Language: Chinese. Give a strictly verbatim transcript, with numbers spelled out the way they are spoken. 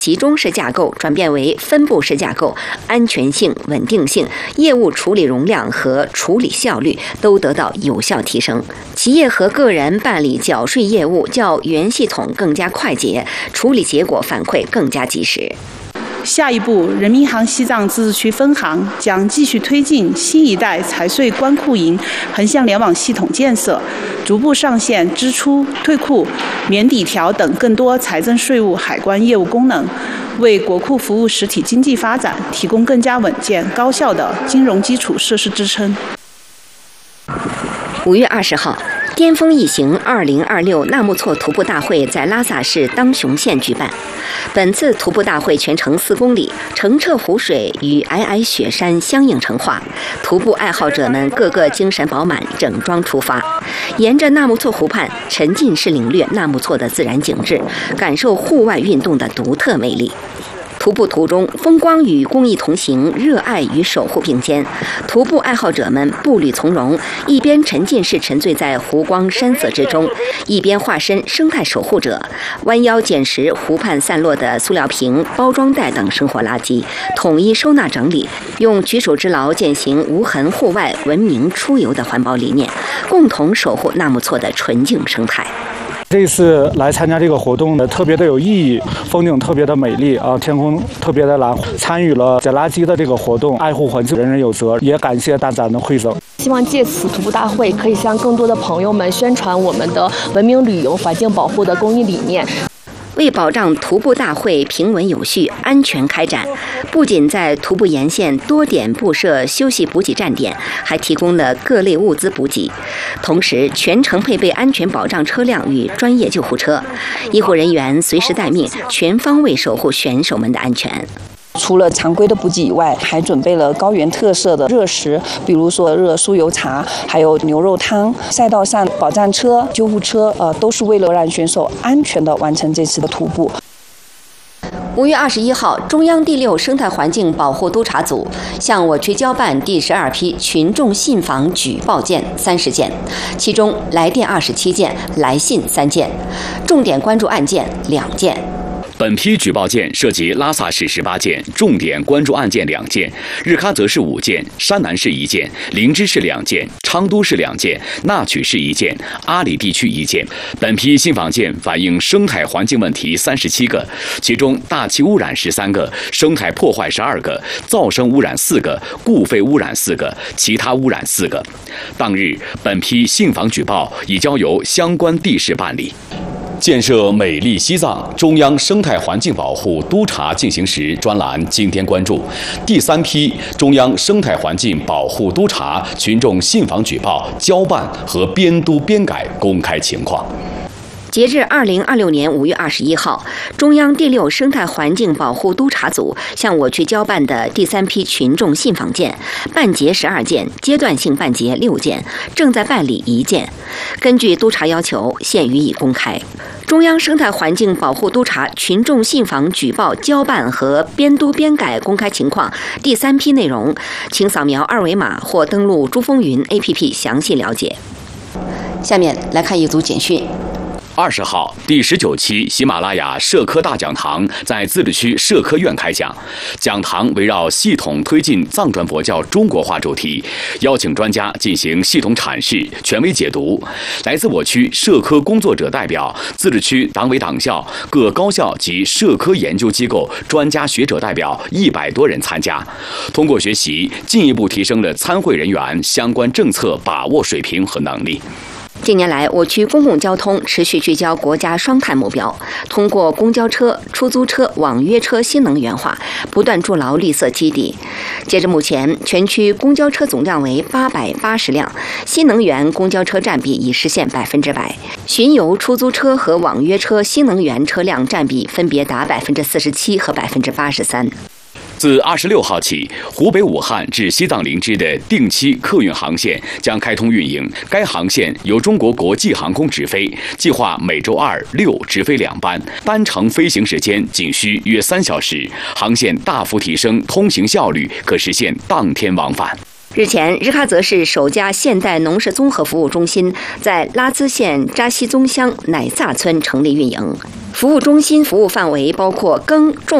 集中式架构转变为分布式架构，安全性、稳定性、业务处理容量和处理效率都得到有效提升。企业和个人办理缴税业务较原系统更加快捷，处理结果反馈更加及时。 下一步，人民银行西藏自治区分行将继续推进新一代财税关库银横向联网系统建设，逐步上线支出、退库、免抵条等更多财政、税务、海关业务功能，为国库服务实体经济发展提供更加稳健、高效的金融基础设施支撑。 五月二十号。巅峰一行二零二六纳木错徒步大会在拉萨市当雄县举办。本次徒步大会全程四公里，澄澈湖水与皑皑雪山相映成画，徒步爱好者们个个精神饱满，整装出发，沿着纳木错湖畔沉浸式领略纳木错的自然景致，感受户外运动的独特魅力。徒步途中，风光与公益同行，热爱与守护并肩。徒步爱好者们步履从容，一边沉浸式沉醉在湖光山色之中，一边化身生态守护者，弯腰捡拾湖畔散落的塑料瓶、包装袋等生活垃圾，统一收纳整理，用举手之劳践行无痕户外、文明出游的环保理念，共同守护纳木错的纯净生态。 这次来参加这个活动呢，特别的有意义，风景特别的美丽啊，天空特别的蓝。参与了捡垃圾的这个活动，爱护环境，人人有责。也感谢大家的馈赠。 希望借此徒步大会，可以向更多的朋友们宣传我们的文明旅游、环境保护的公益理念。 为保障徒步大会平稳有序、安全开展，不仅在徒步沿线多点布设休息补给站点，还提供了各类物资补给。同时，全程配备安全保障车辆与专业救护车，医护人员随时待命，全方位守护选手们的安全。 除了常规的补给以外，还准备了高原特色的热食，比如说热酥油茶，还有牛肉汤。赛道上保障车、救护车，呃，都是为了让选手安全地完成这次的徒步。 五月二十一号，中央第六生态环境保护督察组向我区交办第十二批群众信访举报件三十件，其中来电二十七件，来信三件，重点关注案件两件。 本批举报件涉及拉萨市十八件，重点关注案件两件，日喀则市五件，山南市一件，林芝市两件，昌都市两件，纳曲市一件，阿里地区一件。本批信访件反映生态环境问题三十七个，其中大气污染十三个，生态破坏十二个，噪声污染四个，固废污染四个，其他污染四个。当日，本批信访举报已交由相关地市办理。建设美丽西藏中央生态环境保护督察进行时专栏今天关注第三批中央生态环境保护督察群众信访举报交办和编督编改公开情况。 截至二零二六年五月二十一号，中央第六生态环境保护督察组向我区交办的第三批群众信访件，办结十二件，阶段性办结六件，正在办理一件。根据督察要求，现予以公开。中央生态环境保护督察群众信访举报交办和编督编改公开情况第三批内容，请扫描二维码或登录珠风云 A P P 详细了解。下面来看一组简讯。 二十号，第十九期喜马拉雅社科大讲堂在自治区社科院开讲。讲堂围绕系统推进藏传佛教中国化主题，邀请专家进行系统阐释、权威解读。来自我区社科工作者代表、自治区党委党校、各高校及社科研究机构专家学者代表一百多人参加。通过学习，进一步提升了参会人员相关政策把握水平和能力。 近年来，我区公共交通持续聚焦国家双碳目标，通过公交车、出租车、网约车新能源化，不断筑牢绿色基地。截至目前，全区公交车总量为八百八十辆，新能源公交车占比已实现百分之百，巡游出租车和网约车新能源车辆占比分别达百分之四十七和百分之八十三。 自二十六号起，湖北武汉至西藏林芝的定期客运航线将开通运营。该航线由中国国际航空直飞，计划每周二、六直飞两班，单程飞行时间仅需约三小时，航线大幅提升通行效率，可实现当天往返。 日前，日喀则市首家现代农事综合服务中心在拉孜县扎西宗乡乃萨村成立运营。服务中心服务范围包括耕种